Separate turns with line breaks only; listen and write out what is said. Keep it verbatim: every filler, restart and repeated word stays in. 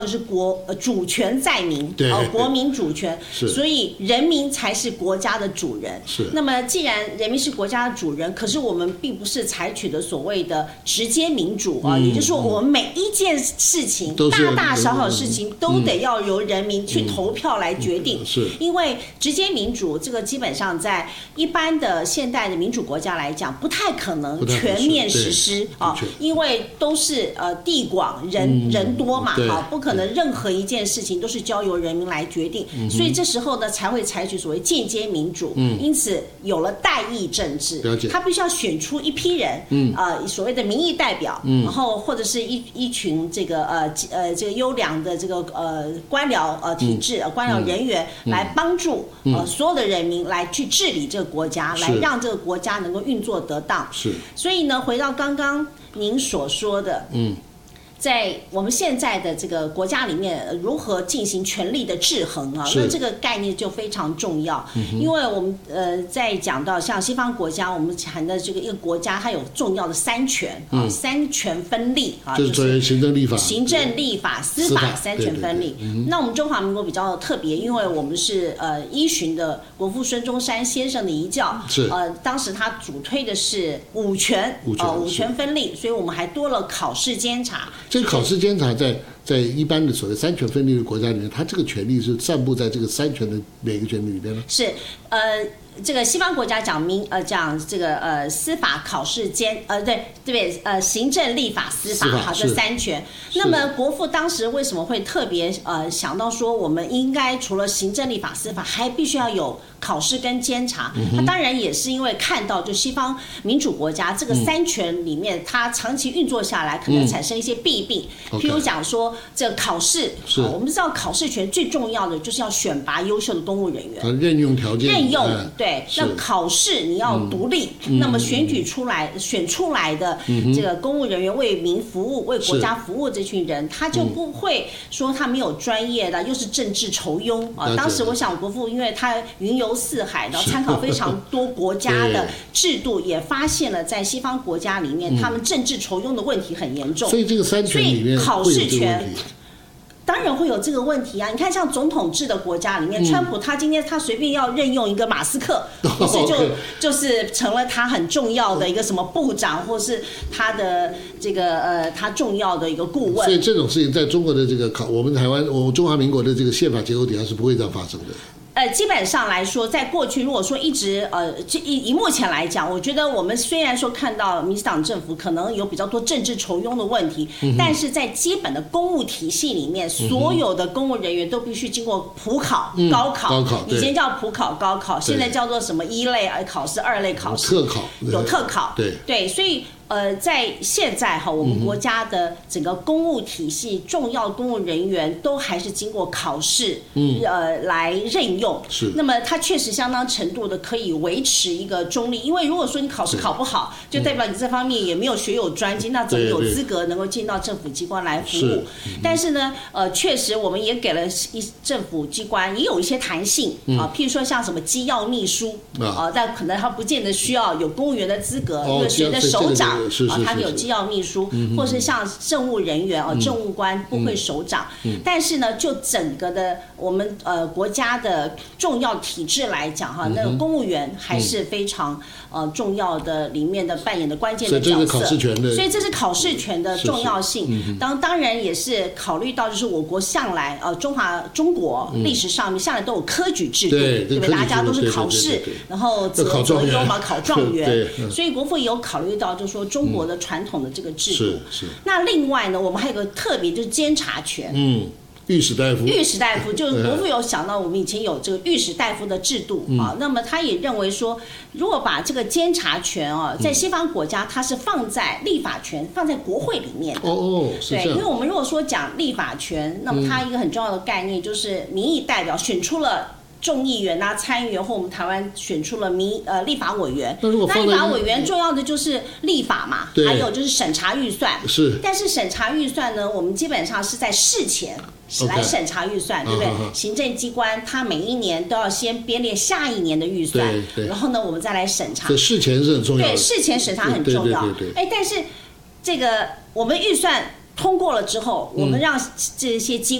就是国呃主权在民，
对，
呃国民主权，
是，
所以人民才是国家的主人。
是。
那么既然人民是国家的主人，可是我们并不是采取的所谓的直接民主啊，嗯、也就是说我们每一件事情，嗯、大大小小事情都得要由人民去投票来决定。
嗯、是。
因为直接民主这个基本上在一般的现代的民主国家来讲，不太可能全面实施啊，因为都是呃地广人、嗯、人多嘛，好，不可能任何一件事情都是交由人民来决定，嗯、所以这时候呢才会采取所谓间接民主，嗯、因此有了代议政治，他必须要选出一批人，嗯、呃，所谓的民意代表，嗯、然后或者是一一群这个呃呃这个优良的这个呃官僚呃体制、嗯、官僚人员来帮助、嗯、呃所有的人民来去治理这个国家，来让这个国家能够运作得当。
是，
所以呢，回到刚刚您所说的，嗯。在我们现在的这个国家里面，如何进行权力的制衡啊？那这个概念就非常重要，嗯、因为我们呃在讲到像西方国家，我们谈的这个一个国家，它有重要的三权啊，嗯、三权分立啊，
就是行政、立法、
行政、立法、司法三权分立。对对对嗯、那我们中华民国比较特别，因为我们是呃依循的国父孙中山先生的遗教，
是
呃当时他主推的是五权，
五权、呃、
五权分立，所以我们还多了考试监察。
这个考试监察在在一般的所谓三权分立的国家里面，它这个权利是散布在这个三权的每个权利里面呢？
是，呃，这个西方国家讲民呃讲这个呃司法考试监呃对对对呃行政立法司法好这三权。那么国父当时为什么会特别呃想到说我们应该除了行政立法司法，还必须要有考试跟监察？嗯、他当然也是因为看到就西方民主国家这个三权里面，它长期运作下来可能产生一些弊病，嗯、譬如讲说这个考试，
是
我们知道考试权最重要的就是要选拔优秀的公务人员，
啊、任用条件，
任用、嗯、对，那考试你要独立，嗯、那么选举出来、嗯、选出来的这个公务人员为民服务、为国家服务这群人，他就不会说他没有专业的，又是政治酬庸啊。当时我想国父因为他云游四海，然后参考非常多国家的制度，也发现了在西方国家里面，他们政治酬庸的问题很严重。
所以这个三权里面
考试权。当然会有这个问题啊！你看，像总统制的国家里面，嗯、川普他今天他随便要任用一个马斯克，于、哦、是就、okay. 就是成了他很重要的一个什么部长，或是他的这个呃他重要的一个顾问。
所以这种事情在中国的这个考，我们台湾，我们中华民国的这个宪法结构底下是不会这样发生的。
呃，基本上来说，在过去如果说一直呃，以以目前来讲，我觉得我们虽然说看到民进党政府可能有比较多政治酬庸的问题，嗯、但是在基本的公务体系里面，嗯、所有的公务人员都必须经过普考、嗯、高考，
高考以
前叫普考、高考，现在叫做什么一类考试、二类考试、
特考，
有特考，
对
对，所以。呃，在现在哈，我们国家的整个公务体系，重要公务人员都还是经过考试，嗯，呃，来任用。
是。
那么它确实相当程度的可以维持一个中立，因为如果说你考试考不好，就代表你这方面也没有学有专精，那怎么有资格能够进到政府机关来服务？嗯、但是呢，呃，确实我们也给了一政府机关也有一些弹性啊、呃，譬如说像什么机要秘书啊、呃，但可能他不见得需要有公务员的资格，因为谁的首长。啊，他有机要秘书，嗯、或是像政务人员哦，政务官、部会首长。嗯、但是呢，就整个的我们呃国家的重要体制来讲哈，嗯、那个公务员还是非常、嗯、呃重要的，里面的扮演的关键的角色。
所以这是考试权的，
所以这是考试权的重要性。是是嗯、当当然也是考虑到，就是我国向来呃中华中国历史上面向来都有科举制度，
对
对不对？大家都是考试，然后择择优嘛，考状元。所以国父也有考虑到，就是说中国的传统的这个制度。
是是。
那另外呢，我们还有个特别就是监察权。
嗯。御史大夫，
御史大夫就是国父有想到，我们以前有这个御史大夫的制度啊。嗯、那么他也认为说，如果把这个监察权啊，在西方国家它是放在立法权放在国会里面的。
哦哦，是这样。
对，因为我们如果说讲立法权，那么它一个很重要的概念就是民意代表选出了。众议员啊，参议员或我们台湾选出了民呃立法委员，那立法委员重要的就是立法嘛，还有就是审查预算。
是。
但是审查预算呢，我们基本上是在事前来审查预算， okay. 对不对？ uh, uh, uh. 行政机关它每一年都要先编列下一年的预算，然后呢，我们再来审查。
所以事前是很重要的。
对，事前审查很重要。
对对对对。
哎，但是这个我们预算通过了之后，我们让这些机